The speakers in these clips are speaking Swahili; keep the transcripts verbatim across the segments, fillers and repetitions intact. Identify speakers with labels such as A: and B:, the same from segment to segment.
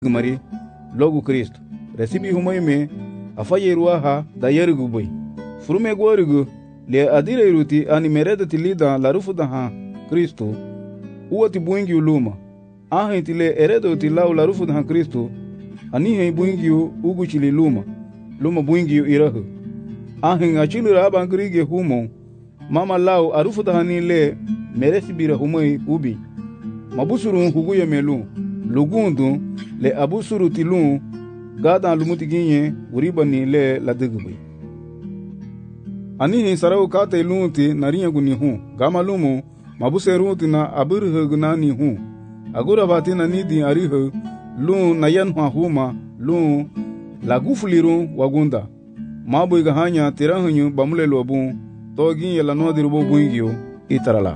A: mari logu Kristo resibi humay me afaye ruaha da yergu boy furume gorgu le adire ruti ani mereda tilida la rufuda ha Kristo uati buingi uluma ahe tile eredo tilau la rufuda ha Kristo ani he buingi ugu chili luma luma buingi irahu ahe ngachili raba ngrige humo mama lau arufuda hani le meresi bira humay ubi mabusuru huguye melu lugundu le abusuru tilun gada lumuti ginye uribani le ladegbe ani hin sarau kate lunti nariya guni hu gama lumu mabuseruti na abirhugna ni hu agura batina nidi arihu lu nayan huma lu lagufuliru wagunda mabu gahanya tirahunyu bamule lobu togi yela no dirubo buingio itarala.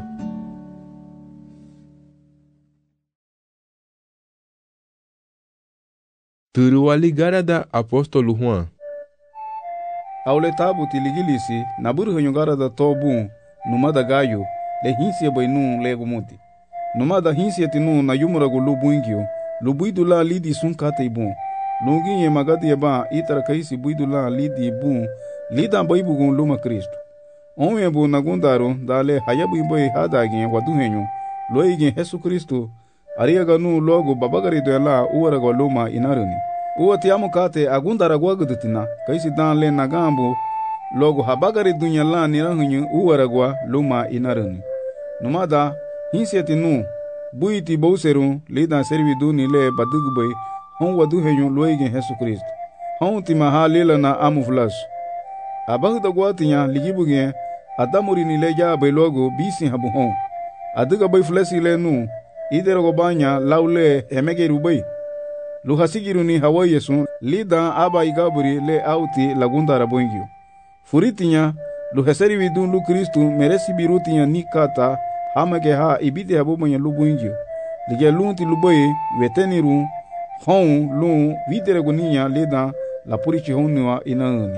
B: Turuali garada apostolo Juan.
A: Aule tabu tiligilisi naburu garada tobu numada gayo le hinsia bainu le gumuti. Numada hinsia tinu na yumura gulu buingio lubuidula lidi sunkate ibu. Lungi ye magadi yeba itara kaisi buidula lidi ibu lida baibu gun luma Kristo. Onwe bu nagundaro dale hayabu iboy hadagin waduhenyo loigin Yesu Kristo ariyaga nu logo babagari doela uwaraga luma inaruni. Uwa tiamu kate agundara gwagudutina kaisi dan le nagambu logo habagari dunya la nirahunyu uwaragwa luma inaruni. Numada hinsieti nu buiti bauseru lidan servi duni le badugubay hon waduhenyu loigin Yesu Kristo. Hon tima ha lila na amuflasu. Abahuda gwatinya ligibugen adamuri ni le jabe logo bisi habu hon. Aduga bay flesi le nu idero banya laule emege rubay luhasigiru ni hawa yesu lida aba igaburi le auti lagunda rabongio furitinya luheseri vidun lu Kristo meresi birutinya nikata hamage ha ibide habu manya lubungio lige lunti luboy weteniru hon lu videre goninya lida la purichi honwa inani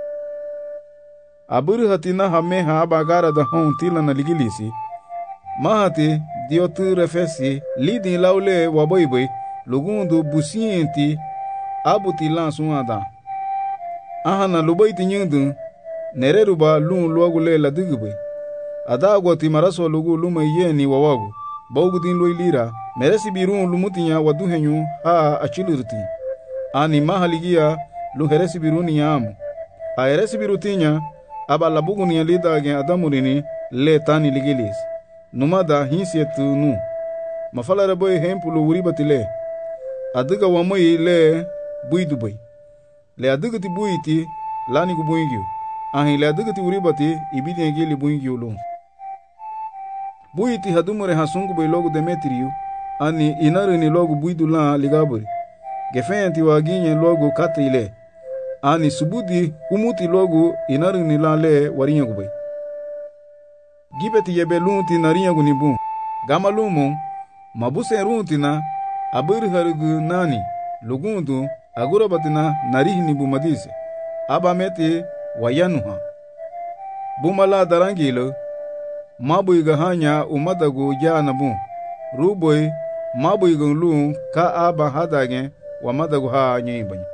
A: aburu hatina hameha abagara da hon tilana ligilisi mahati diotu refesi lidi laule waboiboy lugundu busienti abuti lansuada ahana luboiti nyundu nereruba lun luagule la digube adagwa timaraso lugu luma yeni wawagu bawgudin loilira meresi birun lumutinya waduhenyu ha achilurti ani mahaligia lu heresi biruni yamu a heresi birutinya aba labuguni lidage adamurini le tani ligilis numada hinsietu nu mafala boy hempulu uribatile adiga wamoi le buidubai le adiga ti buiti lani gubuingio ahi le adiga ti uribati ibidi ngeli buingio lo buiti hadumure hasungu boy logo Demetriu ani inaruni logo buidula ligaburi gefenti waginye logo katile ani subudi umuti logo inaruni la le warinya gubai gibeti yebelunti nariya gunibu gamalumu mabuse runtina abir harugu nani lugundu agurabatina narihni bumadise abamete wayanuha bumala darangilo mabuiga hanya umadagu janabu ruboy mabuiga lu ka aba hadage wa madagu ha nyibanya.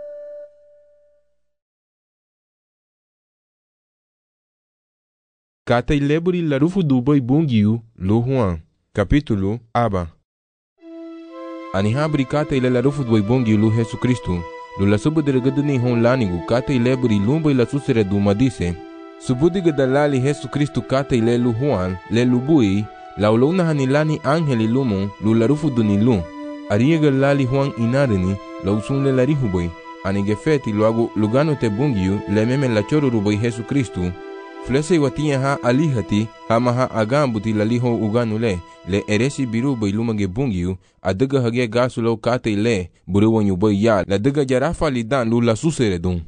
B: Kata ileburi la rufu duboy bungiu lu Juan capítulo aba ani habri kata ile la rufu duboy bungiu lu Yesu Kristo lu la subudere gadani hon lanigu kata ileburi lumboy la susere du madise subudiga dalali Yesu Kristo kata ile lu Juan le lubui la ulona hanilani angeli lumo lu la rufu duni lu ariega lali Juan inarini la usun le la rihuboy ani gefeti luagu lugano te bungiu le meme la choro ruboy Yesu Kristo Flese watia ha alihati hama ha agambuti laliho uganule le eresi biru bay lumage bungiu adaga hage gasulo kate le buruwanyu boy ya la daga jarafa lidan lu la susere dun.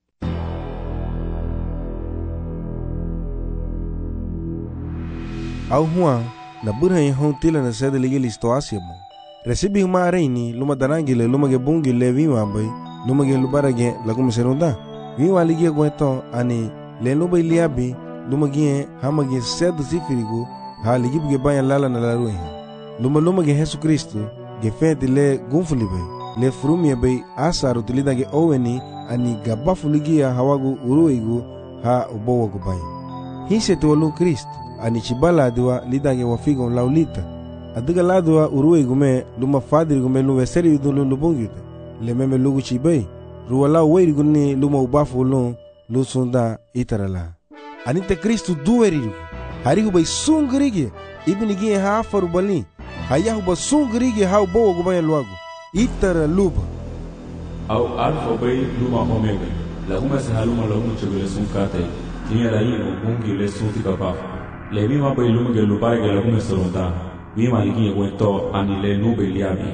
C: Au Juan la burha ya hon tila na sede ligi listo asiamo resibi huma reini luma danangile lumage bungi le viwa boy lumage lubarage la kumiserunda viwa ligi gweto ani le luba iliabi lumagi hamagi sedu sifirigu ha ligibuge banya lala na laruhi luma lumagi Yesu Kristo gefeti le gunfulibe le frumie bei asaru tilidage oweni ani gabafu ligia hawagu uruigu ha ubowa gubai. Hise tuwalu Kristo ani chibala diwa lidage wafigo laulita. Adiga ladwa uruigu me luma fadirigu me lume seri udulu lubungite. Le meme lugu chibai. Ruwala weirigu ni luma ubafu ulun lusunda itarala. Anite Kristo duwerigu. Harigu bai sungirigi. Ibinigi hafaru bali. Hayahu ba sungirigi ha ubowa gubai luagu. Itara luba.
D: Au alfa bai luma omega. Lahuma sehaluma lahuma chagule sunkate. Tinya raino bungi le sunti kapafu. Le mima bai luma ge lupare ge lahuma seronda. Mima ligi wento ani le nube liabi.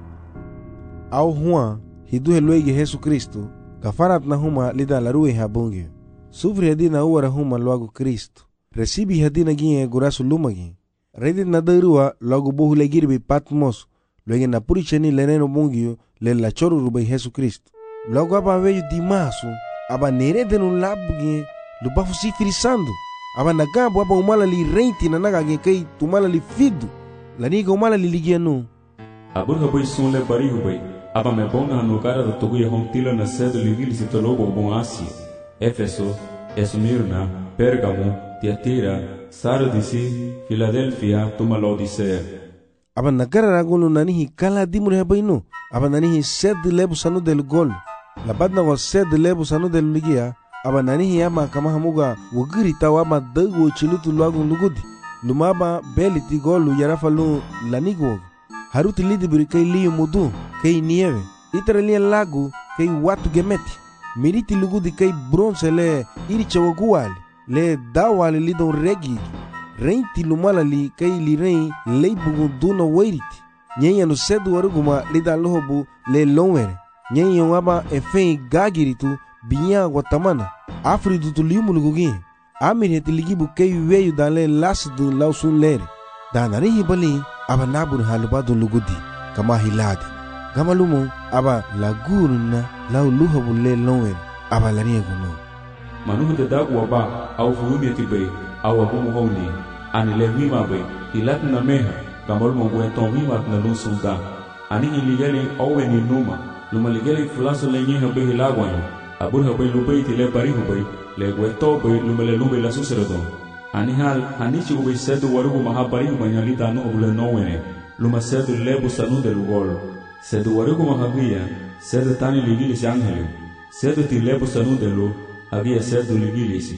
C: Au hua hidu heluege Yesu Kristo. Kafarat na huma lida larue ha bungi. Sufri hadina uwara huma luagu Kristo. Resibi hadina ginye gurasu lumagi. Redit na darua lagu bohu le girbi Patmos. Luege na puricheni le neno bungio le la choru rubai Yesu Kristo. Lagu aba veio dimasu. Aba nere denu labugie. Lubafu sifirisando. Aba nagabu aba umala li reinti na nagage kai tumala li fidu. Laniga umala li ligia nu.
D: Aburga bai sun le barihu bai. Aba me bona hanukara da togu ya hontila na sedo li vili si tolobo bon Asia. Efeso, Esmirna, Pergamo, Tiatira, Sardisi, Philadelphia, tuma Laodicea.
C: Aba nagara ragunu nanihi kala dimure habainu. Aba nanihi sed lebu sanu del gol. Labad na wa sed lebu sanu del ligia. Aba nanihi ama kama hamuga wagiri tawa ama dagu chilutu luagu nugudi. Lumaba beliti golu yarafalu lanigwog. Haruti lidi biri kai liyo mudu, kai nieve. Itaralia lagu kai watu gemeti. Miriti lugudi kai bronze le iri chawaguali. Le dawali lidon regi. Reinti lumala li kai li rein leibugu duna wairiti. Nyenya no sedu waruguma lida lohobu le longwere. Nyenya waba efei gagiritu binya guatamana. Afridu tu liumu lugugi. Amir heti ligibu kai weyu dale lasidu lausun lere. Danarihi bali aba nabur halubadu lugudi kama hiladi. Gama lumu aba laguruna lau luhobu le longwere. Aba lariya gunu.
D: Manuhu te dagu waba au furumiyati bai au wabumu honi. Ani le wima bai ilat na meha gamol mo wenton wima na lunsunda. Ani iligeli owe ni numa. Luma ligeli fulaso le nyeha bai hilagwanyo. Aburha bai lubai ti le barihu bai le gweto bai lumele lubai la suseredon. Ani hal hanichi ubai sedu warugu maha barihu banyali danu obule nowene. Luma sedu lebu sanu de lugol. Sedu warugu maha guia sedu tani ligilis angelu. Sedu ti lebu sanu de lu había sedu ligilis.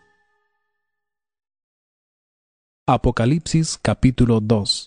E: Apocalipsis capítulo dos.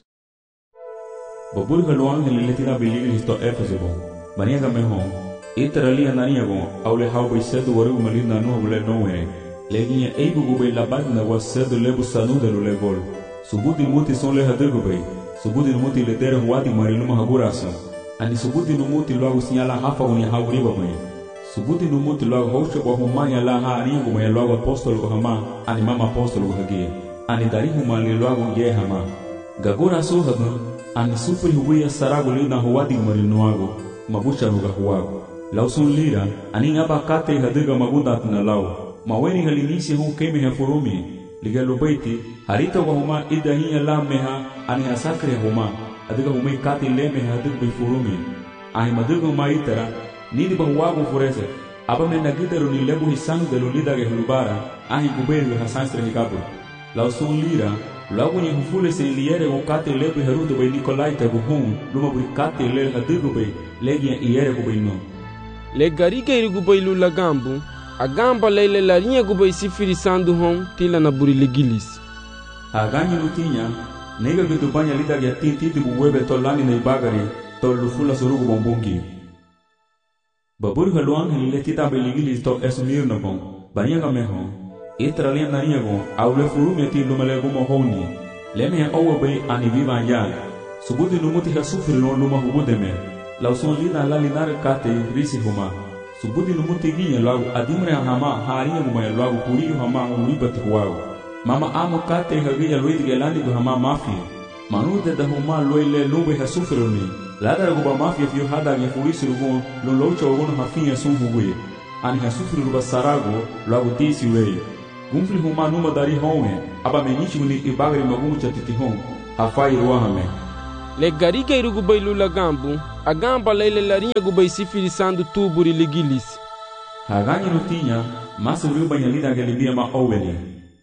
D: Bobulga lo ángel le tira biligilis to Éfeso bon. Maniaga mehon. Iteralia naniago aule haubai sedu warugu malina no obule nowene. Leginha eibugu bai labadna wa sedu lebu sanu de lu legol. Subudi muti son le hadegu bai. Subudi muti le tere huati mariluma haguraso. Ani subudi numuti logo sinyala hafa unya hauriba bai. Subuti numuti logo hoshe kwa humanya la ha anigu maya logo apostolo ko hama ani mama apostolo ko hagia. Ani darihu mali logo ye hama. Gagura so hagu ani supri huia saragu lina huati marinuago mabusha ruga huago. Lausun lira ani ngaba kate hadega magunda tna lau. Maweni halinisi hu kemi hafurumi. Ligalo baiti harita wa huma idahiya la meha ani hasakre huma. Adiga humai kate leme hadeg bi furumi. Ahi madego maitara nidi bahuago furese. Aba me nagidero ni lebu hisanu de lulida ge hulubara. Ahi guberu hasanstre hikabu. Lausun lira lagu ni hufule se liere go kate lebu heruto bai Nikolai te buhum. Luma bui kate le hadegu bai legia iere go bai no.
F: Le garige irigu bai lula gambu. Agamba leile larinha gubai sifirisando hon tila na buri legilis.
D: Aganyi lutinya nega gitu banya lida ya tinti di buwebe tolani na ibagari tol lufula surugu bombungi. Baburi haluang hele tita beligilis to esmirna bon banya gameho. Itralia nariya go aule furumi ti lumele gumo honi. Leme ya owa bai ani viva ya. Subudi numuti hasufri no luma hubudeme. Lauson lida lalinare kate risi huma. Subudi numuti ginya lagu adimre hama hariya gumaya lagu kuriyu hama uribati huago. Mama amo kate hagiya luiti gelani gu hama mafia. Manude da huma loile lube hasufroni. Lada guba mafia fiyo hada nye furisi rugun lolocha wagono hafinya sunhuguye. Ani hasufri ruba sarago lagu tisi wei. Gumfli huma numa dari home. Aba menichi guni ibagari magumu chatiti home. Hafai ruahame.
F: Le gariga irugu bai lula gambu, agamba lele larinha gubai sifiri sandu tuburi ligilisi.
D: Haganyi nutinya, masu riba nyalida gelibia ma oweli.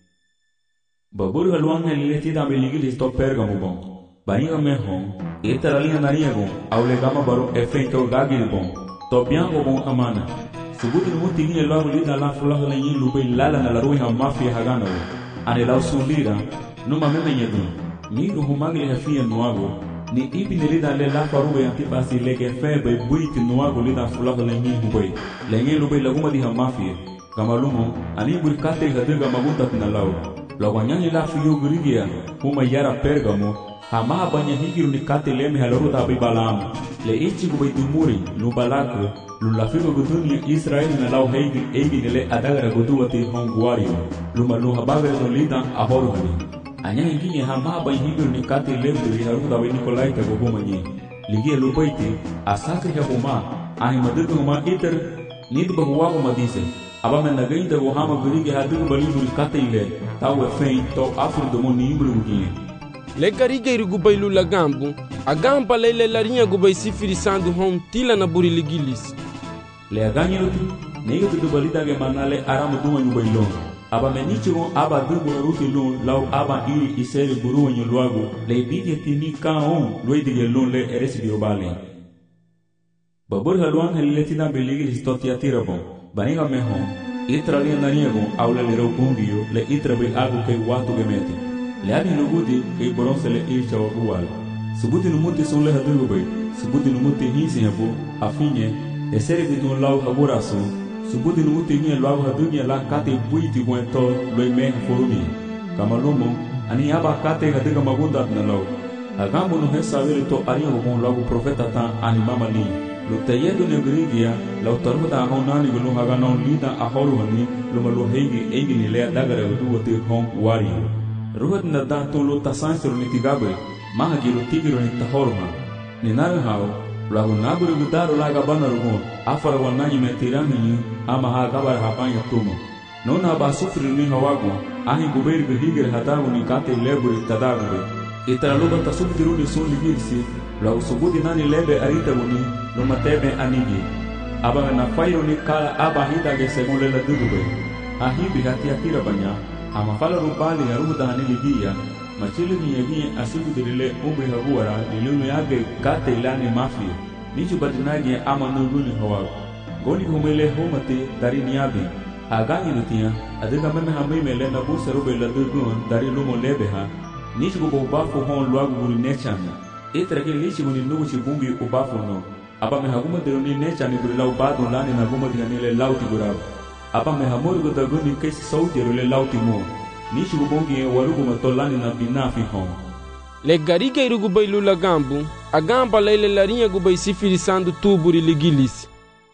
D: Baburu haluang helileti da beligilis to Pergamo bon. Baniga mehon, etaralinha nariagon, aule gama baro efeito gagil bon. To biango bon amana. Subuti muti ni logo lida la fulaha lenyin lubai lala na la ruiha mafia hagana wo. Ane lau sulira, numa meme nyedun. Ni ruhumagli hafia nuago. Ni ipi ni lida le la farube antipasi leke febe buiti nuago lida fulaha lenyin hubai. Lenyin lubai laguma diha mafia. Gamalumo, ani burkate hadiga magunta tinalaw. Lawanyanyi la fiyo gurigia, huma yara Pergamo. Hama banya higiru ni kate leme halaruta abai balamu. Le ichi gubai dumuri, lubalakre. Lulafigo guduni Israel na lau heigi eigi nile adagara guduwati honguario. Luma luha bagare no lida ahoruhani. Anya hingini hama banya higiru ni kate leme haruta abai Nikolaita gogomanyi. Ligia lupaiti, asakri hapuma, ahi madugu huma iter, nid bahuwago madise. Aba men nagainda go hama gurigi hadugu baliburi kate ile, tawe fein to afur domo ni imbulu mugie.
F: Le gariga irugu bai lula gambu, agamba lele larinha gubai sifiri sandu hon tila na buri ligilis.
D: Le aganyi ruti, nega tudu balida ge manale aramu duma nyubai lon. Aba menichigo aba dugu na ruti lon, lau aba iri iseri buruwa nyuluago, le ibidi tini ka on, luidige lon le eresi biobale. Babur haluan helileti na beligis to tiatira bon, baniga mehon, itra li naniago, aula le raupungiyo, le itra be agu ke watu gemete. Le ani nugudi ke boronse le ircha waguwal. Subuti numuti son le hadugu bay, subuti numuti hinsi habu, afinye, esere bitun lau haburaso, subuti numuti nye lau hadugu la kate buiti buento loy me forumi. Kamalumo, ani aba kate haduga magunda na lau. Agambo no hesa vele to aria bon lau profeta tan animama li. Lo tayedo ne grigia, lau taruda honani gulu haganon lida ahoruhani, lumalu heigi eigi ni lea dagara guduwati hong wario. Ruhad na dato lo tasansero ni tigabe, maha giro tigiro ni tahorma. Ni nawe hao, lagu naburu gudaro laga bana rumo, afara wananyi metirangi ama ha gabar hapanya tumo. Nona ba sufri ni hawago, ahi guberi gihigir hatago ni kate leburi tadagube. Itara luba tasubtiru ni sun ligirsi, lagu subudi nani lebe arita wuni, luma tebe anigi. Aba na fairo ni kala aba hidage segun lela dugube. Ahi bihati akira banya, ama fala rubali ya ruda hanili dia, machili ni yegi asibu dilile umri haguara, nilunu yage kate ilani mafia, nichu badinagi ama nuguni hawago. Goni humele homate dari niyabi, agani nutia, adiga meme hamimele na busa rube la dugun dari lumo lebeha, nichu gubo ubafu hon luagu guri nechani, itrage lichi guni nugu chibungi ubafu no, aba mehaguma diruni nechani guri lau badu lani na guma dihanile lauti gurabu. Apa mehamuri gudaguni kesi saudiro le lauti mo. Nishi gubongi warugu matolani na binafi hon.
F: Le gariga irugu bai lula gambu, agamba lele larinha gubai sifiri sandu tuburi ligilisi.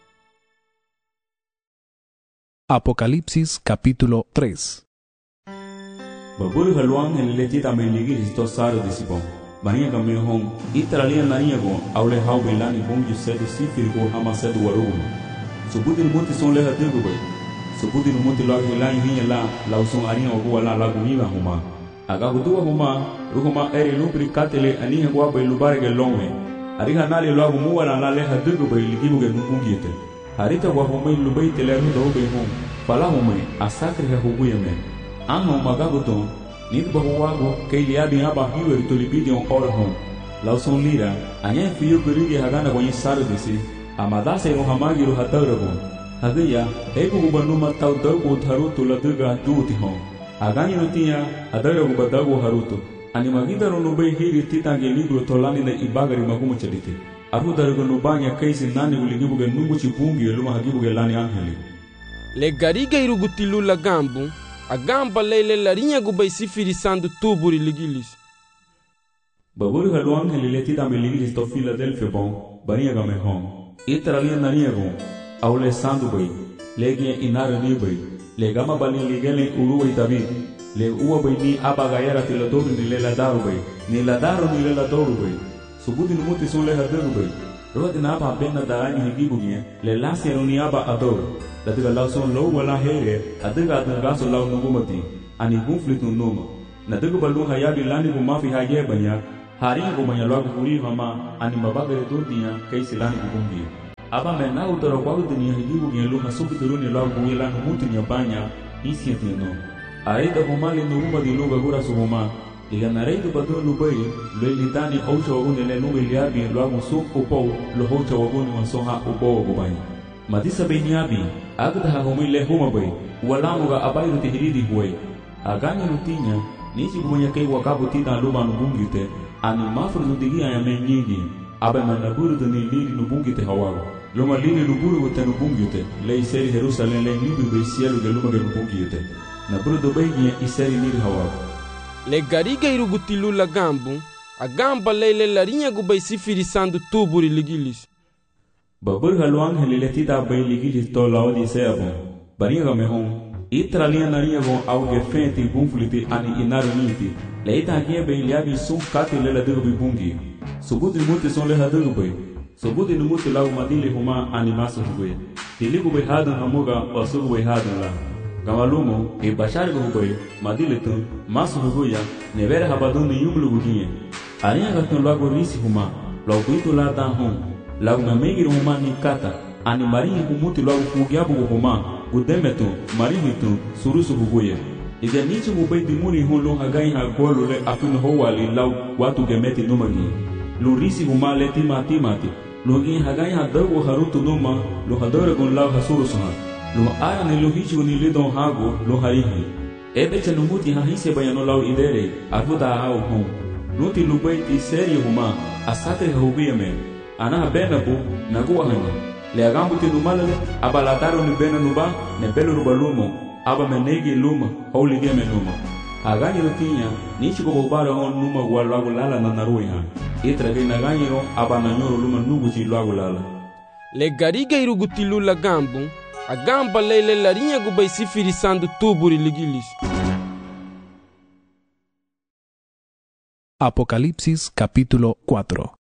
E: Apocalipsis capítulo tres.
D: Baburi haluang helileti ta meligilisi to saro disipon. Bania game hon, itaralia narinha go, aule hau belani bongi sedu sifiri go hama sedu warugu. Subuti numuti son le hadigu bai. Subuti numuti lau hilai hinya la lau son arinha ogu la lagu miga huma. Aga hutua huma, ruhuma eri lupri katele anihe gua bai lubarege longwe. Ariha nali lau mua la la le hadigu bai ligibu ge nubungite. Harita gua humai lubai tele ruda ube hum. Fala humai asakri ha hubuye me. Anga umagaguton, nid bahuwago kei liabi haba hiwe ritolibidi on ora hum. Lau son lira, anya fiyo kurigi hagana kwenye saru disi. Amadase no hamagiru hatauragon. Hagaya, ego gubanuma tau dago haruto la duga duti hon. Agani nutia, adara gubadago haruto. Animagida ronubei hiri titange libro tolani na ibagari magumu chaliti. Arudarigo nubanya kaisi nani uligibuge nubuchi bungi luma hagibuge lani angeli.
F: Le gariga iruguti lula gambu, agamba lele larinha gubai sifiri sandu tuburi ligilis.
D: Baburi halu angeli letida me ligilis to Philadelphia bon, bania game hon. Itaralia naniago, aule sandu bai, legia inara ni bai, legama bali ligele uruwa David, le uwa bai ni abagayara tiladoru ni lela daru bai, ni la daru ni lela doru bai, subuti numuti son le hadaru bai, roa dina aba bena daani higibu nye, le lasi anu ni aba adoru, datiga lau son lau wala here, adiga adagaso lau nugumati, ani gunflit numa, nadiga balu hayabi lani gumafi haye banya, haringa ko manya lagu huri hama ani mabagare tuntinya kai silani kubungi aba mena utara kwa dunia higibu ngelu hasubu turuni lagu wila numutinya banya isi tieno aida humali nuruma di luga gura sumuma liga nareitu patu lubai lo litani oucha wagune le luga liabi lagu suk upo lo hocha wagune wasoha upo wagubanya madisa beniabi agda humile huma bai walamu ga abai ruti hiridi huai aganya rutinya nisi kumanya kai wakabu tita luma nubungite ani mafru digi aya menyigi abai manaburu dani liri nubungite hawago luma liri nuburu wote nubungite le iseri Jerusalem le libi be cielo ge luma ge nubungite na buru do begi iseri liri hawago
F: le gariga irugutilu la gambu agamba lele larinha gubai sifirisando tuburi ligilis
D: babur halwang helile tita bai ligilis to laudi seabo baringa mehon Itralia naria gon auge fenti bunfliti ani inaru niti. Leita aqui bem liabi sum kati lela derbi bungi. Subudi muti son leha derbi. Subudi numuti lau madili huma ani masu hubwe. Tiligu be hadan hamuga wasugu be hadan la. Gamalumo e bashar go hubwe madili tu masu hubya nevere habadun ni yumlu gukinye. Aria gatun lago risi huma. Lago itu la dan hum. Lago namegi huma ni kata. Ani marinha humuti lago fugiabu huma. Gudemetu, marihitu, surusu hubuye. Ide nichi hubai dimuri hulu hagai ha golu le afinu howali lau watu gemeti numagi. Lurisi humale tima timati. Lugi hagai ha dagu harutu numa, lu hadore gun lau hasurusuha. Lu aya ni luhichi uni lidon hagu, lu harihi. Ebeche numuti hahise bayano lau idere, afuta hau hum. Nuti lubai ti seri huma, asate hubiye me. Anaha benabu, naguwa hanya. Le agambu ti numalale abalataro ni bena nuba ne pelo rubalumo aba menegi luma holy game numa agani rutinya nichi ko bobara on numa gwalago lala na naruya itra ge naganyiro aba na nyoro luma nugu ti lago lala
F: le gariga irugutilu la gambu agamba lele larinha gubai sifirisando tuburi ligilis
E: Apocalipsis capítulo cuatro.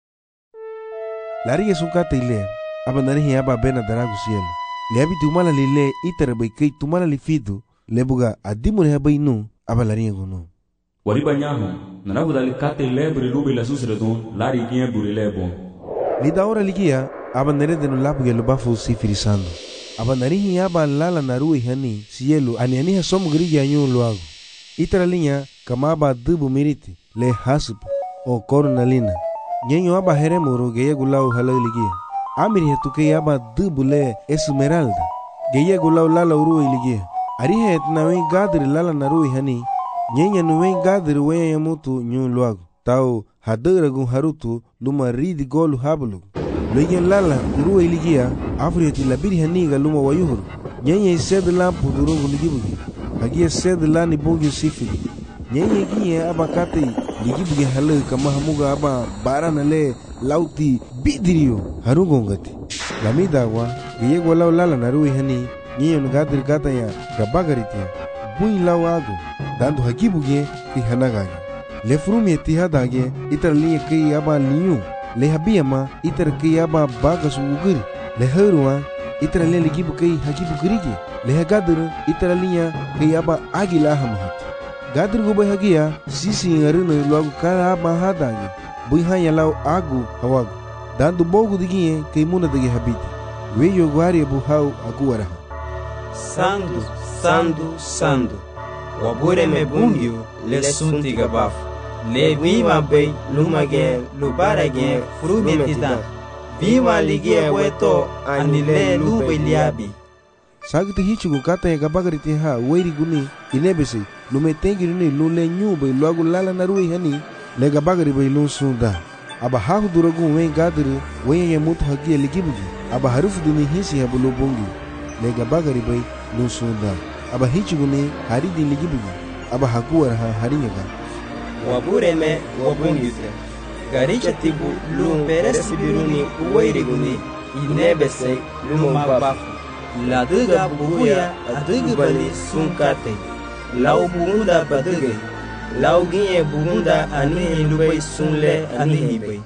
C: Larinha sukata ile aba narihi aba bena daragu cielo le abi tumala lile itara bai kai tumala lifidu lebuga adimu le bai nu aba larinha gono
D: wali banyaho nanagu dali kate lebre lubi la susre don lari gie buri lebo
C: lida ora ligia aba nerede no labuge lo bafu sifirisando aba narihi aba lala narui hani cielo ani ani somo grigi anyu luago itara linha kama aba dubu miriti le hasub o cornalina nyenyo aba heremoro geye gulau halaligia Amiri hetuke aba dubule esmeralda. Geye gulau lala uru ilige. Arihe etnawe gadri lala narui hani. Nyenya nuwe gadri weye yamutu nyu luagu. Tau hadera gun harutu luma ridi golu hablu. Loye lala uru iligia. Afri heti labiri haniga luma wayuhuru. Nyenya ised lampu durungu ligibugi. Hagia sed lani bungi sifiri. Nyenya gie aba kate ligibugi hale kama hamuga aba barana le lauti bidirio harugongati lamida wa yego law lala narui hani nyiyo ngadir gata ya gabagaritia bui law ago dando hakibuge ti hanagage le frumi ti hadage itar liye kai aba liyu le habiyama itar kai aba bagasu ugiri le herwa itar le ligibu kai hakibu girige le hagadir itar liya kai aba agila hamhat gadir go bai hagiya sisi ngarina lagu kala aba hadage bui hanya lau agu hawagu dando bogu diginye kaimuna dagi habiti weyo gwari bu hau aguaraha
G: sandu sandu sandu wabure me bungyu le sunti gabafu le viva bei lumage lubarage frumetida viva ligie weto anile lube liabi
C: sagti hichugo kata ya gabagariti ha weiri guni inebesi lumetengi ni lule nyube luagu lala narui hani le gabagari bai lun sunda aba hahu duragu wen gadiri wen ye mutu hagia ligibugi aba harufu duni hisi habulu bungi le gabagari bai lun sunda aba hichuguni haridi ligibugi aba haguar ha harinyaga
G: wabure me wabungite garicha tibu lum peresi biruni uwairi guni inebese lum babafu la duga buhuya adugu bali sunkate lau bunda baduge Lauguinha bunda anihi lubai sunle anihi bai.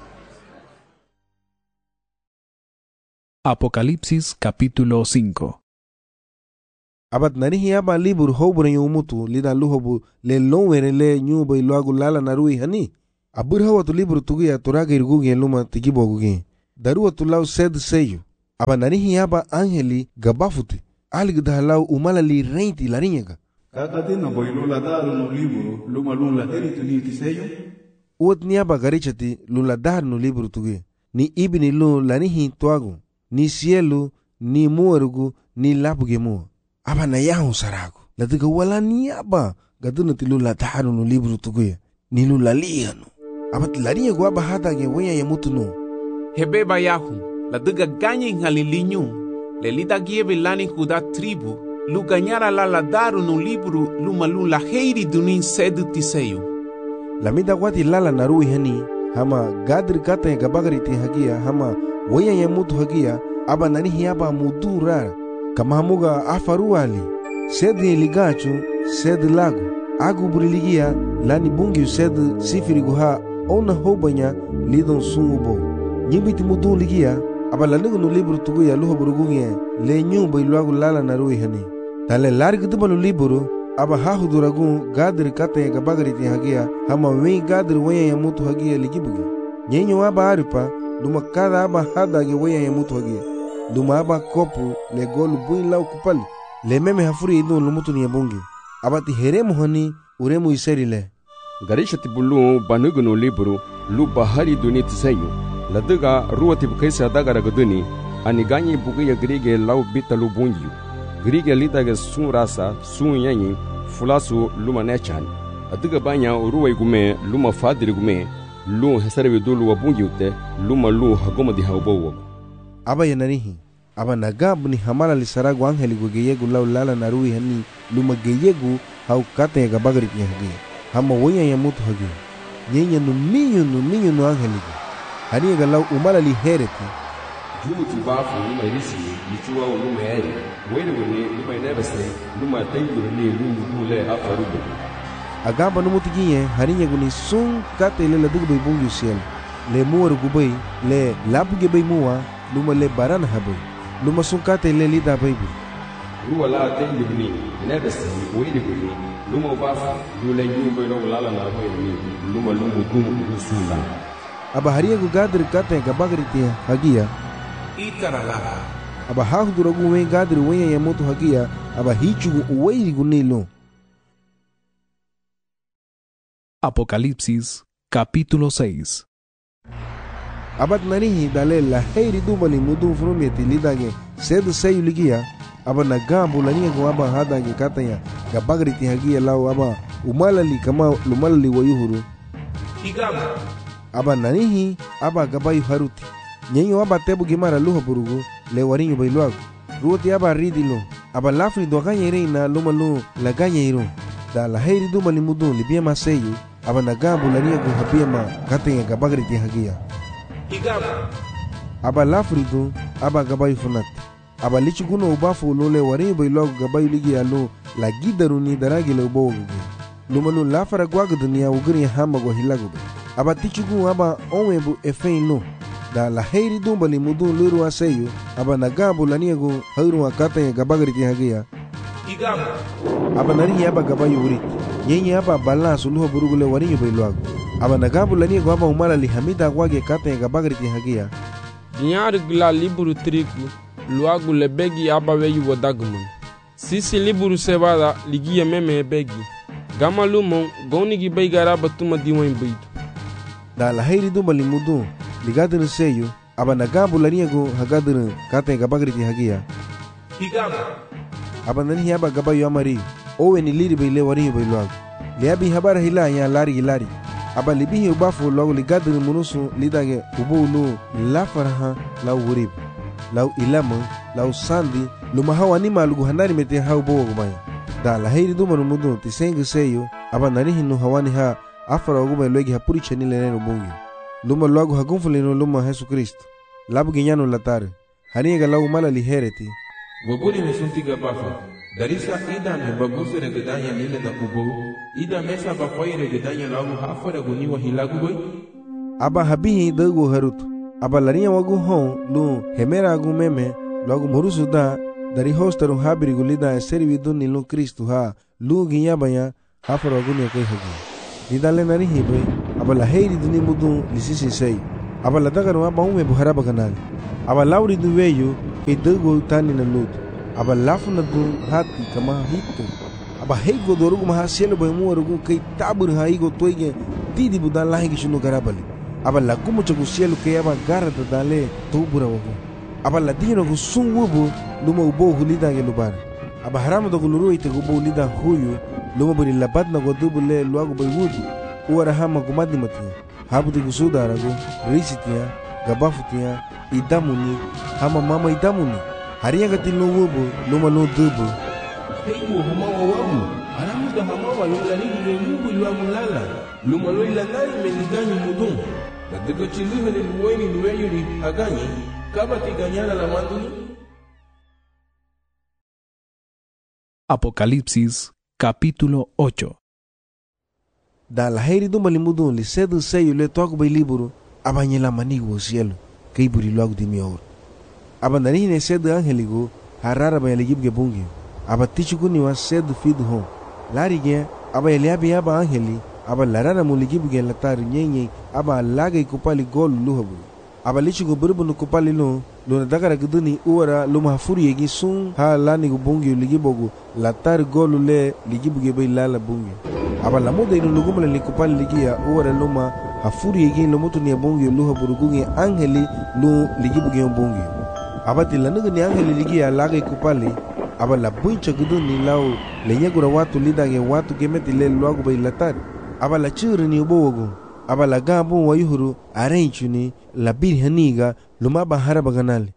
E: Apocalipsis capítulo cinco.
C: Abat narihi aba libur hobure yumutu lida luhobu le lowere le nyubai luagu lala narui hani. Aburha watu libro tuguya turaga irgugen luma tigibogugen. Daru watu lau sed seyo. Aba narihi aba angeli gabafuti. Aligda lau umalali reinti larinyaga.
A: Kakati na boilu la daru no libro luma lun la heri tuni tiseyo.
C: Uot ni aba garichati lun la daru no libro tuguya. Ni ibini lun lanihi tuagu. Ni cielo, ni muerugu, ni lapuge mua. Aba na yahu saragu. Latiga wala ni aba. Gaduna ti lun la daru no libro tuguya. Ni lun la liyanu. Aba ti larinyagu aba hata ge wenya ya mutu no.
H: Hebeba yahu. Latiga ganyi ngalilinyu. Lelita gieve lani kuda tribu. Lu ganyara la la daru no libro luma lun la heiri dunin sedu tiseyo.
C: La mida wati lala narui hani. Hama gadri kata ya gabagari ti hagia. Hama wenya ya mutu hagia. Aba nanihi aba mudu rara. Kama hamuga afaru ali. Sedi ligachu, sedi lagu. Agu buriligia lani bungi sedi sifiri guha. Ona hobanya lidon sungubo. Nyibiti mudu ligia. Aba lanigu no libro tuguya luha burugunye. Le nyumba iluagu lala narui hani. Tale lari kutuba no libro. Aba hahu duragun gadri kata ya gabagari ti hagia. Hama wen gadri wenya ya mutu hagia ligibugi. Nyenyo aba aripa. Luma kada aba hadage wenya ya mutu hagia. Luma aba kopu le golu buin lau kupali. Le meme hafuri idun lumutu ni yabungi. Aba ti heremu hani uremu iseri le.
I: Garisha tibulu banugu no libro lu bahari duni tisayu. Ladaga ruwa tibukesa daga ragaduni. Aniganyi bugiya grige lau bita lu bungiyu. Grige lidaga sun rasa sun yanyi fulasu luma nechan. Adiga banya ruwa igume luma fadiri gume. Lu hesarwe dulu wabungiyu te luma lu hagoma di haubowo.
C: Aba yanarihi. Aba nagabu ni hamala li saragu angeli gu geyegu lau lala narui hani luma geyegu hau kata ya gabagari ti hagi. Hama wonya ya mutu hagi. Nyenya nu minyo nu minyo nu angeli gu. Hani ya lau umala li hereti.
I: Jumu tibafu luma irisi lichua u luma eri. Wele wene luma inebese luma tengu ni lungu dule afarubu.
C: Agamba numuti ginye hani ya guni sun kata ile ladugu bai bungi usiel. Le muwaru gubai le lapu gebay muwa luma le barana habai. Luma sun kata ile lida baibu.
I: Ruwa la tengu ni inebese wele wene luma bafu dule nyumba ilo lala na wene luma lungu dumu usula.
C: Aba hariya gu gadri kata ya gabagari ti hagia.
H: Itaralala.
C: Aba hahu duragu wen gadri wenya ya mutu hagia. Aba hichugu uweiri gunilo.
E: Apocalipsis capítulo seis.
C: Abat narihi dale la heiri dumali mudu frumeti lidage sedu seyu ligia. Aba nagambu lania gu aba hadage katanya gabagri ti hagia lau aba umalali kama lumalali wayuhuru.
H: Igamu.
C: Aba narihi aba gabayu haruti. Nyenyo aba tebu gimara luha burugu le warinyo bailuagu. Ruoti aba ridilo. Aba lafri doaganya ireina lumalu laganya iru. Da la heiri dumali mudu libia maseyu. Aba nagambu lania gu habia ma katanya gabagri ti hagia.
H: Igamu.
C: Aba lafri du aba gabayu funati. Aba lichu guno ubafu lole warinyo bailuagu gabayu ligi alu la gidaru ni daragi le ubo gugu. Lumalu lafara guagu dunia ugiri hama go hilagu. Aba tichugu aba onwebu efein lu. Da la heiri dumbali mudu liru aseyu. Aba nagambu lania gu hairu katanya gabagri ti hagia.
H: Igamu.
C: Aba narihi aba gabayu uriti. Nyenye aba balansu luha burugule warinyo bailuagu. Aba nagambu lania gu aba umala li hamida wage katanya gabagri ti hagia.
F: Dinyari gula liburu triku luagu lebegi aba weyu wadagumun. Sisi liburu sebada ligia meme begi. Gama lumon goni gi baigara batuma diwan baitu.
C: Da la heiri dumbali mudu ligadru seyu. Aba nagambu lania gu hagadru katanya gabagri ti hagia.
H: Igamu.
C: Aba narihi aba gabayu amari. Owe ni liri baile warinyo bailuagu. Liabi habara hila ya lari hilari. Aba libihi ubafu logo ligadru munusu lidage ubu ulu lafaraha lau wuribu. Lau ilamu, lau sandi, luma hawa ni malugu hanari mete hau bogo gumaya. Da la heiri dumaru mudu tisengu seyu. Aba narihi nu hawani ha afara oguma iluegi hapuri chanile nenu bungi. Luma luagu hagunfulinu luma Jesu Kristo. Labu ginyanu latare. Haniga lau mala lihereti.
B: Wabuli mesuntiga bafa. Darisa ida me baguse regedanya nile na kubo. Ida mesa bafai regedanya lagu hafara guniwa hilagu boy.
C: Aba habihi dagu harutu. Aba larinya wagu hon lu hemera agu meme lagu murusu da dari hostaru habiri gulida eseri viduni lu Kristu ha lu ginyabanya hafara guniwa kai hagi. Didale narihi boy. aba la heiri duni mudun lisisi sei aba la dagaru aba ume buharaba kanali aba lauri du weyo ke dago tani na lut aba lafu na dun hati kama hitu aba heigo dorugu maha selo bai muarugu ke tabur haigo toige didi budan lahi kishunu garabali aba la kumu chagu selo ke aba garada dale tubura wagu aba la dino gu sun wubu luma ubo hulida ge lubara aba haramu do guluru ite gubo hulida huyu luma buri labat na godubu le luagu bai wudu uara hama gumadi matia habu de gusuda aragu risitia gabafutia idamuni hama mama idamuni hariya gatil no wubu luma no dubu
J: heigo hama wawabu haramu da hama wa lula ni le mubu luagu lala luma lo ilanani meniganyi mudun da daga chiluhe ni luweni luweyuri aganyi kaba tiganyana la manduni.
E: Apocalipsis capítulo ocho.
C: Da la heiri do malimudun li sedu seio le toco bai liburu abanyela manigo o cielo que iburi logo de mior abandani ne sedu angeligo harara bai ligib ge bungi abatichu kuni wa sedu fidu hon larige aba eliabi aba angeli aba larara mu ligib ge latar nyenye aba laga kupali gol luhabu aba lichu go burbu no kupali no lo dagara guduni uara lo mahfuri yegi sun ha lani go bungi ligibogo latar gol le ligib ge bai lala bungi aba la moda ino lugumla likupali ligia uara luma hafuri yegi lo mutu ni bungi luha burugungi angeli lu ligibu ge bungi aba tilanuga ni angeli ligia laga kupali aba la buncha guduni lao lenyagura watu lida ge watu gemeti le luagu bai latar aba la churu ni ubogo aba la gabu wa yuhuru arenchuni la birhaniga luma bahara baganali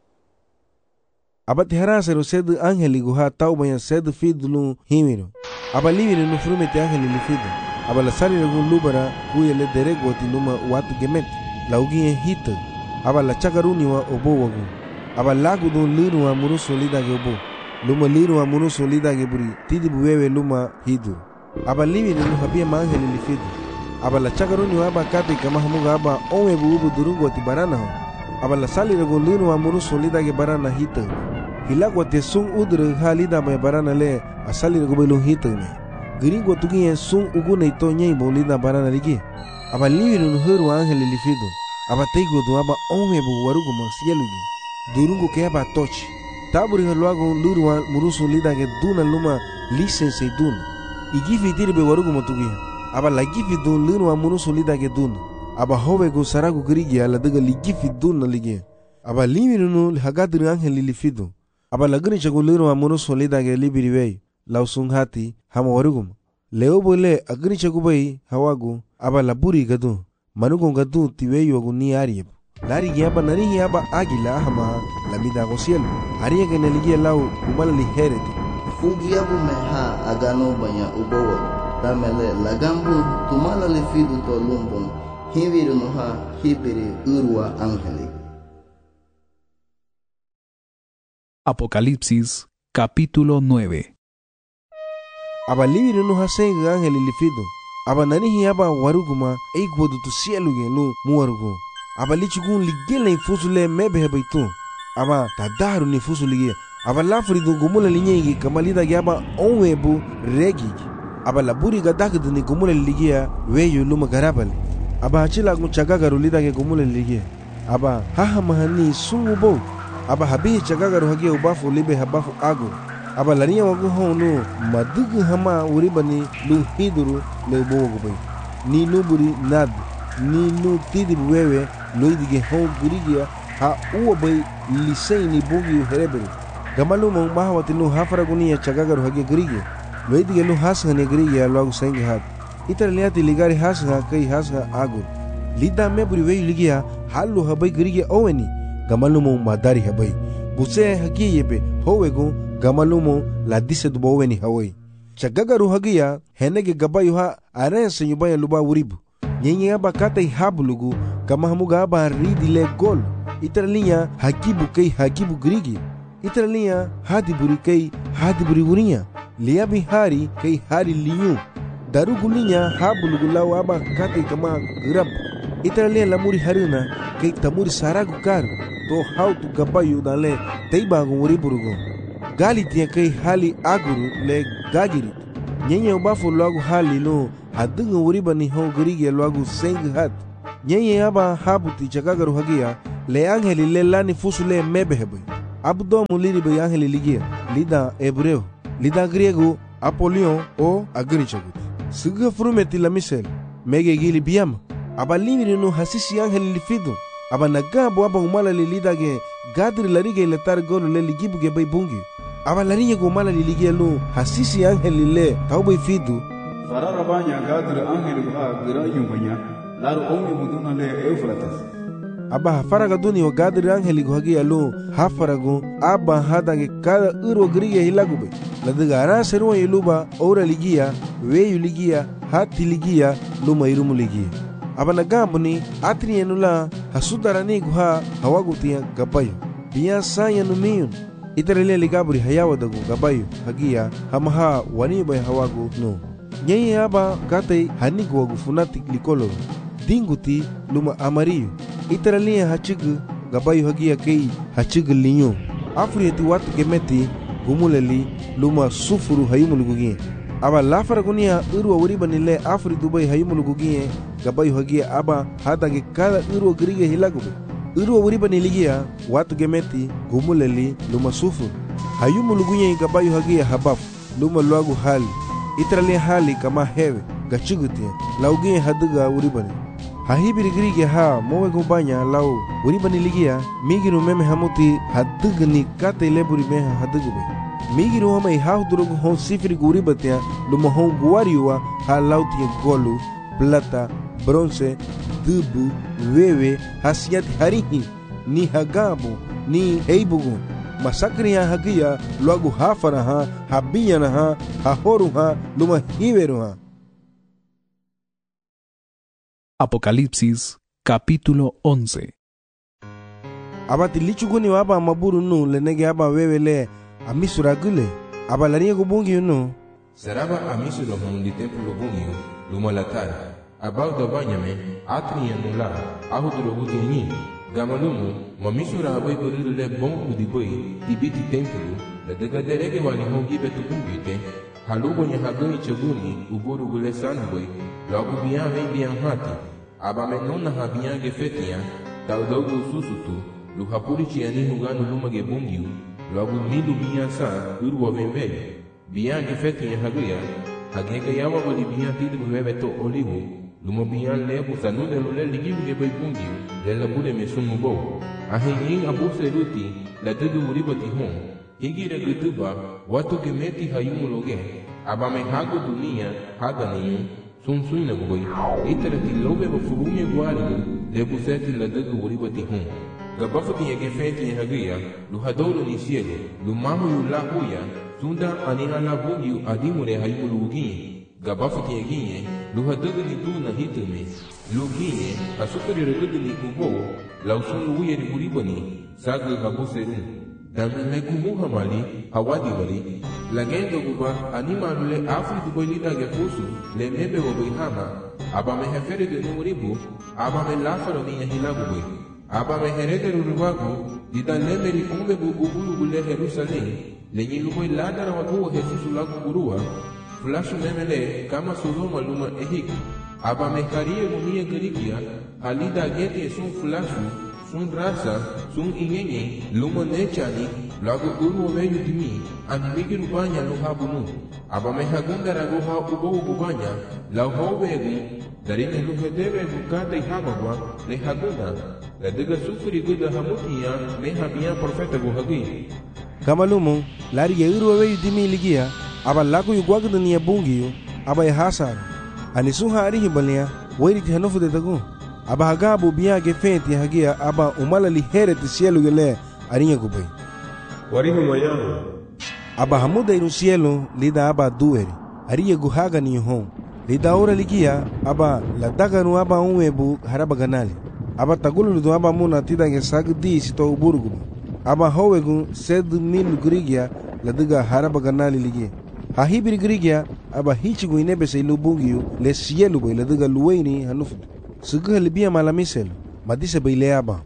C: aba tiharasero sed angeli guha taubaya sed fidlu himiro aba livire no frumete angeli lifido aba la sali gun lubara kuyele derego tinuma watu gemet la ugie hit aba la chagaruni wa obowagu aba lagu don liru wa muru solida ge obo luma liru wa muru solida ge buri tidi buwewe luma hidu aba livire no habia angeli lifido aba la chagaruni wa aba kati kama hamuga aba onwe buubu durungo tibarana ho aba la sali gun liru wa muru solida ge barana hit hilagwa te sun udre halida me barana le asali go belo hitne gringo tugi sun ugune to nyei bolida barana ligi aba liru no heru angel lifido aba teigo do aba onwe bu warugo masielugi durungo ke aba toch taburi halwago lurwa murusu lida ge duna luma lisense duna igifi dirbe warugo motugi aba la gifi dun lurwa murusu lida ge duna aba howe go sarago grigi ala daga ligifi duna ligi aba liru no hagadri angel lifido aba lagri chago liru amunu solida ge libiri wei lausung hati hama warugum leo bole agri chago bai hawagu aba laburi gadu manugo gadu tiwei wagu ni ariyeb lari ge aba nari hi aba agila hama lamida go cielo ariya ge neligi lau umala li hereti
K: fugi abu meha agano banya ubowo tamele lagambu tumala li fidu to lumbun hiviru no ha hibiri urwa angeli.
E: Apocalipsis capítulo nueve.
C: Aba libiru no hasenga angeli lifido aba nanihi aba waruguma eigwodu tu cielo ge lu muarugo aba lichugun ligela infusule mebe hebaitu aba tadaru ni fusulige aba lafri do gumula linyegi kamalida ge aba onwebu regi aba laburi gadakdu ni gumula ligia weyo luma garabali aba hachila gun chagagaru lida ge gumula ligia aba haha mahani sungubo aba habihi chagagaru hagi ubafu libe habafu agu aba lania wagu honu madugu hama uribani lu hiduru le ubogu bai ni nuburi nad ni nu tidi wewe loidige hon gurigia ha uwa bai lisei ni bugi hereberi gamalu mo mahawati nu hafaragunia ya chagagaru hagi gurigia loidige lu hasga ne gurigia loagu sengi hat itar liati ligari hasga kai hasga agu lida meburi weyu ligia halu habai gurigia oweni gamalumo madari habai buse hagi yebe howegu gamalumo la dise dubo weni hawai chagagaru hagia henege gabayu ha arense yubaya luba uribu nyenye aba kata hablugu kama hamuga aba ridi le gol itarlinya hakibu kai hakibu grigi itarlinya hadiburi kai hadiburi urinya liabi hari kai hari liyu darugulinya hablugu lawa aba kata kama grab itarlinya lamuri harina kai tamuri saragu karu to how to gabayu dale teibagu uriburugo gali tia kai hali aguru le gagiri nyenye ubafu lagu hali no hadunga uriba ni hon grige luagu seng hat nyenye aba habuti chakagaru hagia le angeli le lani fusule mebehebe abdo muliri be angeli ligia lida hebreo lida griego apolion o agrichagut suga frumeti la misel mege gili biama aba limiri no hasisi angeli lifidu aba nagabo aba umala li lida ge gadri larige le tar golo le ligibu ge bay bungi aba lariye go umala li ligia lu hasisi angeli le tawbay fidu
A: farara banya gadri angeli ga gira yumbanya laru omi buduna le eufratas
C: aba faraga duni o gadri angeli go hagia lu hafarago aba hadange kada uro grige hilagube ladiga ara seruwa iluba ora ligia weyu ligia hati ligia luma irumu ligia aba nagambuni atri enula hasudarani guha hawagutia gabayo biya saya numiyun itarele ligabri hayawadagu gabayo hagia hamaha waniba hawagu no nyeye aba kate hanigu wagu funati likolo dinguti luma amariyo itarele hachigu gabayo hagia kei hachigu linyo afrieti watu gemeti gumuleli luma sufuru hayumulugugie aba lafaragunia urwa wuriba nile afri dubai hayumulugugie gabayo hagia aba hadange kada urwa grige hilagube urwa wuriba niligia watu gemeti gumuleli luma sufuru hayumulugugie gabayo hagia habaf luma luagu hali itrali hali kama hewe gachigutie laugie haduga wuribani hahibiri grige ha mowe gubanya lau wuribani ligia migiru meme hamuti hadugni kate leburi meha hadugube migiru hama haudurugu hon sifiri guribatia luma hon guariwa ha lauti golu plata bronze dubu wewe hasiat harihi ni hagabu ni heibugu masakri ya hagia luagu hafara ha habiyana ha hahoru ha luma hiveru ha.
E: Apocalipsis capítulo once.
C: Abati lichuguni waba maburu nu lenege aba wewele amisura gule aba lariye gubungi nu
B: seraba amisura hon li templo bungi luma latara abau da banyame atri enula ahudro gutinyi gamalumu mamisura abai gorilu le bon udiboy tibiti templo le degaderege wani hongi betu bungite halugo nya hagani chaguni uburu gule sanboy logo bian vem bian hati aba menona habian gefetia taudogo susutu lu hapuri chiani hugano luma ge bungiu logo milu bian sa urwa vembe bian gefetia haguya hagega yawa wali bian tidu bebeto olivu luma bian lebu sanude lule ligiu ge bay bungiu le labule mesumu bo ahin abuse ruti la tudu uribati hon higira gutuba watu gemeti hayumuloge aba me hago dunia haganiu sun sun na boy itara ti lobe ba furume gwari le buseti la dagu wuriba ti hon gabafati yake feti hagia lu hadolo ni siele lu mamu yula huya sunda anina la bungi adimure hayulu ugi gabafati yake lu hadagu ni tuna hitume lu giye asukari regudu ni kubo la usun uye ni wuriba ni sagu gabuseru damne kumu hamali hawadi wali lagendo guba anima lule afri dubai lida gefusu le mebe wabui hama aba me hefere de nuribu aba me lafaro ni yahilagu bui aba me herede rurubagu dida lemeri umbe bubulu gule Jerusalem le nyiluboi ladara wakuwa Jesusu lagu gurua flashu memele kama Sodoma luma ehik aba me kariye gumie gerikia halida gete sun flashu sun rasa sun inyenye luma nechani lagu uru weyu dimi animigi rubanya luhabunu aba mehagunda raguha ubo ubanya lau howegu darine luhedebe bukate hamagwa lehagunda la diga sufuri guda hamutia mehabia profeta guhagi
C: kamalumu lari ye uru weyu dimi ligia aba lagu yugwagda niya bungiyo aba yahasar anisuha arihi balia wairiti hanofu de tagu aba hagabu biya gefenti hagia aba umala li hereti cielo gele arinya gubai
J: warihu mayamu
C: aba hamuda iru cielo lida aba dueri ariya guhaga ni hon lida ora ligia aba la daganu aba unwebu haraba ganali aba tagulu do aba muna tidange sagdi sito uburgu aba howegu sed mil grigia la diga haraba ganali ligia hahibir grigia aba hichigu inebe se lubungiu le cielo boy la diga luweni hanufu suga libia malamisel madise baile aba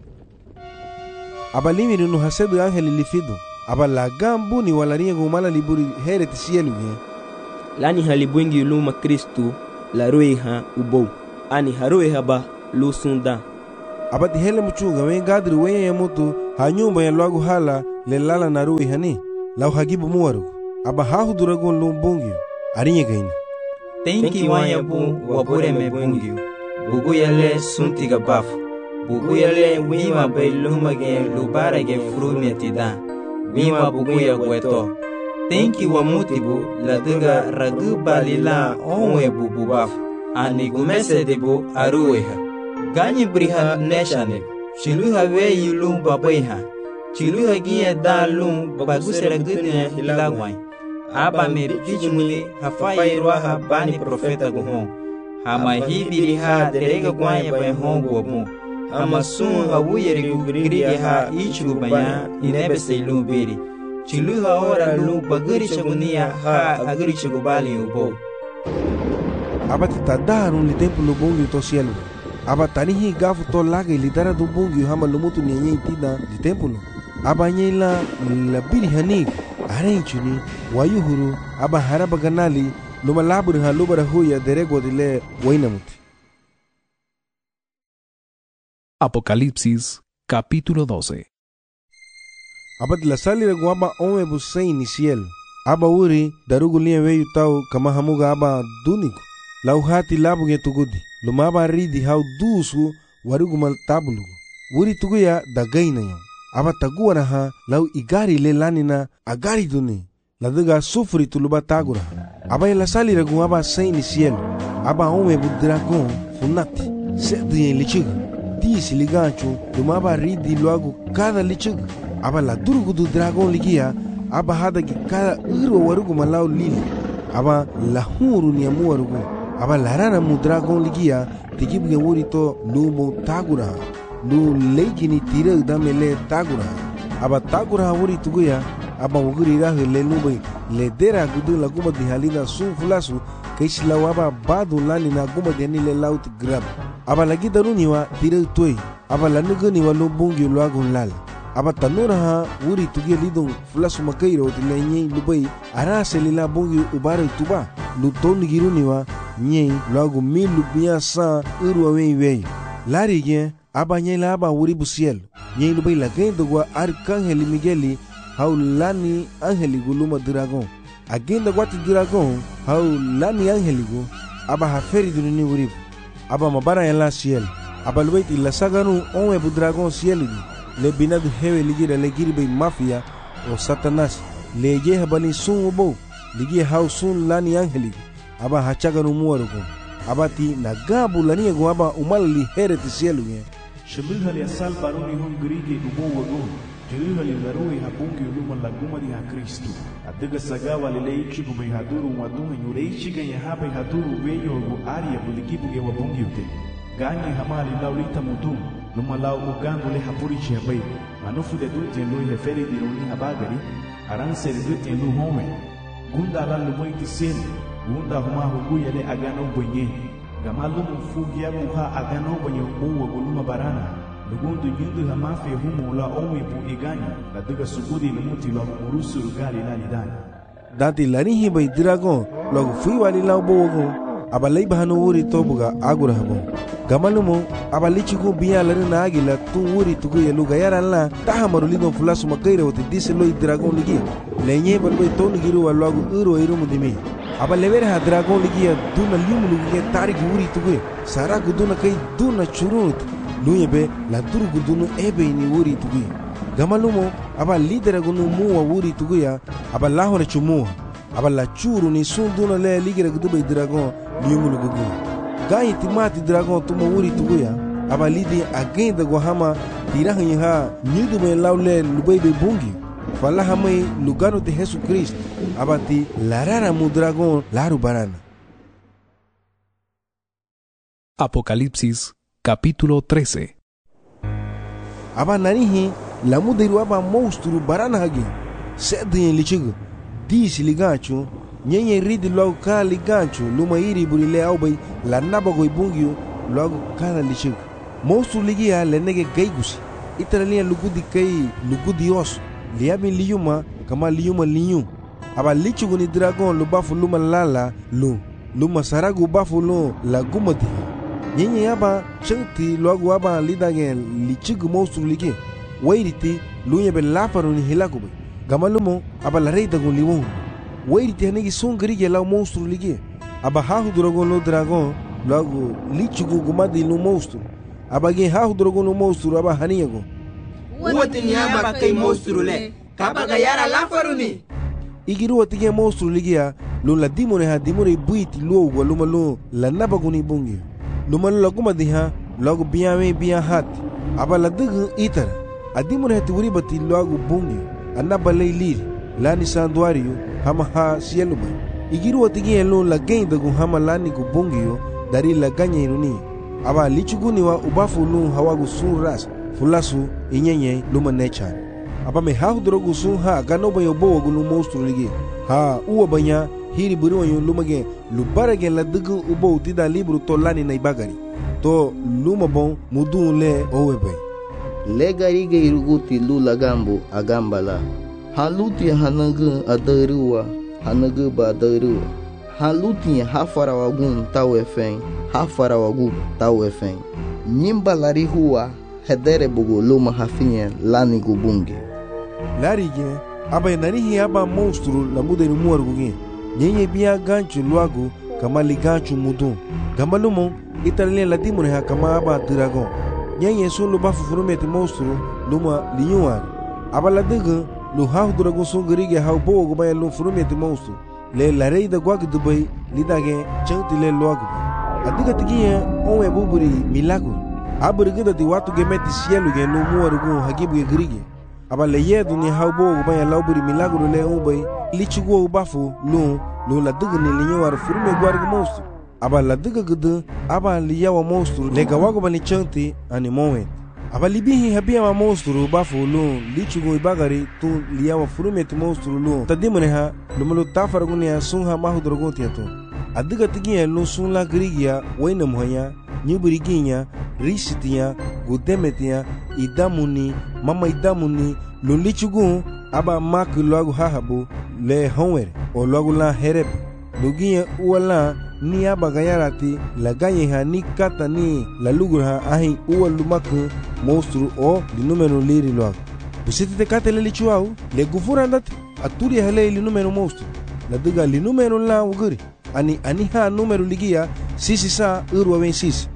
C: aba limiri no hasedu angeli lifidu aba la gambu ni walaria gumala liburi hereti cielo ye
G: lani halibwengi luma Kristu la rui ha ubo ani harui haba lu sunda
C: abati hele muchuga wen gadri wen ya mutu ha nyumba ya lwagu hala le lala na rui hani lau hagibu muwaru aba hahu duragon lu bungi arinye gaina
G: tenki wanya bu wabure me bungi bugu yale suntiga bafu bugu yale wima bay lumage lubarage frumetida wima bugu ya gweto tenki wa mutibu laduga ragu balila onwe bubu bafu ani gumese debu aruweha ganyi briha neshane chiluha we yulum babaiha chiluha giye dalum bagusera gudne hilagwai aba me pijumuli hafaye roha bani profeta guhon hama hibiri ha derega gwanya bay hongo mu hama sun hawuyere gugri ha ichu banya inebe seilu biri chiluha ora lu bagari chagunia ha agari chagubali ubo
C: abati tadaru li tempo lo bongi to cielo aba tanihi gafu to laga lidara do bongi hama lumutu nyenye tida di tempo lo aba nyela la biri hanik arenchuni wayuhuru aba haraba ganali luma labur ha lubara huya derego dile wainamuti.
E: Apocalipsis capítulo doce.
C: Abad la salira guaba ome busei ni cielo aba uri darugu liye weyu tau kama hamuga aba duniku lau hati labu ge tugudi luma aba ridi hau dusu warugu mal tabulugu uri tuguya dagaina yo aba taguara ha lau igari le lanina agari duni laduga sufri tuluba tagura aba la salira guaba sei ni cielo aba ome bu dragon funati sedi lichiga disi ligancho luma aba ridi luagu cada lichiga aba la durgu du dragon ligia aba hada ki kada iro warugu malau lili aba la huru ni amu warugu aba la rana mu dragon ligia tikibuge wuri to lumo tagura lu leiki ni tira damele tagura aba tagura wuri tuguya aba wuguri rahu le lubai le dera gudu la guma di halina su fulasu kaishi la waba badu lani na guma di ni le laut grab aba lagi daruniwa tira toy aba la nugani wa lubungi luagun lal aba tanura ha wuri tugia lidong fulasu makairo tile nyei lubai ara selila bongi ubara tuba lutoni giruniwa nyei luagu milu biasa urwa wei wei lari gen aba nyei la aba wuri busiel nyei lubai la gendo gwa arcangeli migueli hau lani angeli guluma dragon agenda gwati dragon hau lani angeli gu aba haferi dunini wuri aba mabara ya la ciel aba lubai la saganu onwe bu dragon ciel di le binadu hewe ligira le giribe mafia o satanas le je habali sun ubo ligi hau sun lani angeli aba hachaga no muarugo abati nagabu lani go aba umali hereti cielo ye
L: shibilha li asal baroni hum grigi ubo wago jilha li darui habungi uluma laguma di ha Kristo adiga sagawa le leichi go bai haduru wadunga nyureichi ga yahabe haduru weyo go aria buligibu ge wabungi ute gani hamali laulita mudum luma lau ugangu le hapuri chiabai manufu de dute lui heferi di runi habagari aranse de dute lu home gunda la lumoi tiseni gunda huma huguya le agano bonye gamalu mfugi ya muha agano bonye uwa guluma barana lugundu nyundu la mafi humu la omi bu iganya la duga sugudi lumuti la urusu rugali la lidani
C: dati lanihi bai dragon logo fui wali la bogo abalai bahano wuri tobuga agura habo gamalumo abalichi go biya larina agila tu wuri tugu yelu gayara la tahamaru lido fulasu makaira wote dise loi dragon ligi lenye balbai to nigiru walwagu uro iru mudimi abalevere ha dragon ligi ya duna limu ligi tariki wuri tugu sara guduna kai duna churut luyebe la duru gudunu ebe ni wuri tugu gamalumo aba lidera gunu muwa wuri tugu ya aba lahore chumuwa aba la churu ni sunduna le ligira gudubai dragon limu lugu gai timati dragon tuma wuri tuguya aba lidi agenda gohama tirahan ha nyudu me laule lubebe bungi falaha mai lugano de Jesus Christ abati larara mu dragon laru barana.
E: Apocalipsis capítulo trece.
C: Aba nanihi la mudiru aba monstru barana hagi sedin lichigu disi ligachu nyenye ridi logo ka ligancho luma iri burile aubai la nabago ibungio logo kana lichigu monstru ligia lenege gaigusi italian lugudi kai lugudi os liabi liyuma kama liyuma liyu aba lichigu ni dragon lubafu luma lala lu luma saragu bafu lo la gumati nyenye aba chenti loagu aba lidage lichigu monstru lige wairiti lunya be lafaru ni hilagu gamalumo aba la reida gun liwon wairiti hanigi songri ge la monstru lige aba hahu dragon lo dragon loagu lichigu gumadi lo monstru aba ge hahu dragon lo monstru aba haniyago
G: uwati ni aba kai monstru le kaba gayara lafaru ni
C: igiru watige monstru ligia lo la dimone ha dimone buiti lo go lo malo la nabaguni bungi lo malo la guma diha logo biame bia hat aba la dugu itara adimone ha tiwuri bati logo bungi anaba leili lani sanduario hama ha sielu ba igiru watige lo la gain dagu hama lani go bungi dari la ganya iruni aba lichuguni wa ubafu lu hawagu sun ras fulasu inyenye luma necha aba me ha drogu sun ha ganoba yo bo gulu monstru ligi ha uwa banya hiri buri wanyo lumage lubarage la dugu ubo utida libru to lani na ibagari to luma bon mudu le owebe
K: le gari ge iruguti lu lagambu agambala haluti hanagu adaruwa hanagu badaruwa haluti hafarawagun tawefen hafarawagu tawefen nyimba lari huwa hedere bugu luma hafinye lani gubunge
C: larige aba narihi aba monstru la mudeni muarguge nyenye bia ganchu luagu kama liganchu mudu gamalumo italien la dimone ha kama aba dragon nyenye sulu bafu furumeti monstru luma liyuar aba la dugu lu hahu dragon songerige hau bo go bay lu furumeti monstru le la reida gwag dubai lidage changti le luagu adiga tigiye onwe buburi milagro aburigida di watu gemeti sielu ge lu muargu hagibu ge grige aba le yedu ni haubo go ya lauburi milagro le ubay lichugo bafu lu lu la dugu ni linyawar furume gwargu monstru aba la dugu gudu aba liyawa monstru le gawago bani chanti ani mowe aba libihi habia ma monstru bafu lu lichugo ibagari tu liyawa furume ti monstru lu tadimone ha lumulu tafargu ni sunha mahu drogon tiato adiga tigiya lu sun la grigia wayna mohya nyuburiginya risitiya gudemetia idamuni mama idamuni lo lichugu aba mak logu hahabu le honwer o logu la hereb lugiya uwala ni aba gayarati la ganye ha ni kata ni la lugur ha ahi uwa lumaku monstru o di numero liri logu busiti te kate le lichuau le gufura ndat aturi hale li numero monstru la diga li numero la uguri ani ani ha numero ligia sisi sa urwa wen sisi.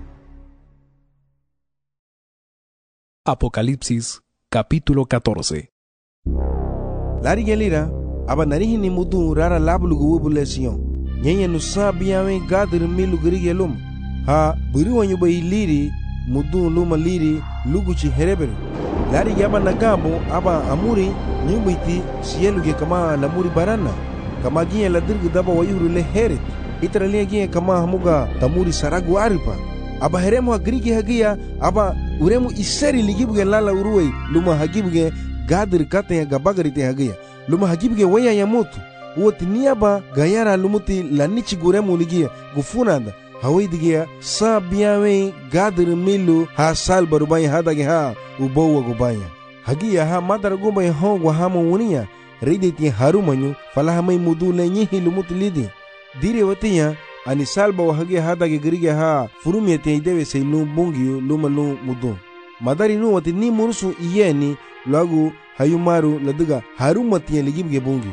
E: Apocalipsis, capítulo catorce.
C: Lari gelira, aba narihi ni mudu rara lablugu wubule siyon. Nyenye nusa biyawe gadir milu gerige lum. Ha, buri wanyu bayi liri, mudu luma liri, luguchi herebere. Lari yaba nagabo, aba amuri, nyubiti, siyeluge kama lamuri barana. Kama ginye la dirgu daba wayuru le heret. Itaralia ginye kama hamuga tamuri saragu aripa. Aba heremu hagrigi hagia aba uremu iseri ligibuge lala uruwe luma hagibuge gadir kate ya gabagarite hagia luma hagibuge waya ya motu woti niaba gayara lumuti lanichi guremu ligia gufunanda hawaidigia sa biyawe gadir milu ha sal barubaya hadage ha ubowa gubaya hagia ha madara gumba ya hongwa hama wunia riditi harumanyu falahamai mudu le nyihi lumuti lidi dire watiya ani salba wa hage hada ge gerige ha furumi te idewe se lu bungi luma lu mudu madari nu wati ni murusu iyeni lagu hayumaru laduga harumati ligibge bungi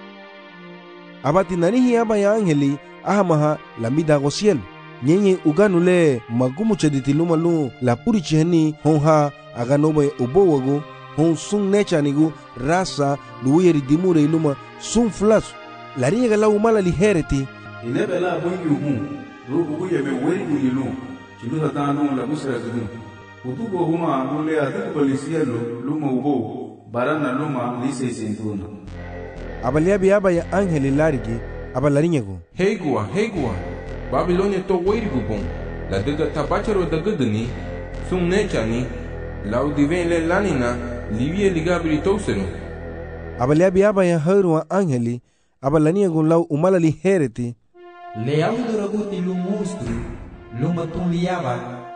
C: abati nanihi aba ya angeli ahamaha lambida gosiel nyenye uganu le magumu chediti luma lu la puri chihani honha aganoba ubowago hon sun nechanigu rasa luweri dimure luma sun flas lariga la umala lihereti
A: inebe la bungi hu rubu kuye me weri kuyilu chilusa tanu la musra gudu utugo huma nule adu polisielo luma ubo barana luma lise sentuna
C: abalia biaba ya angeli larigi abalarinyego
B: heigua heigua babilonia to weri gubon la diga tabacharo dagudni sum nechani la udivele lanina livie ligabri tosenu
C: abalia biaba ya haru angeli abalaniego lau umala lihereti
G: le auduraguti lu monstru lu matun liaba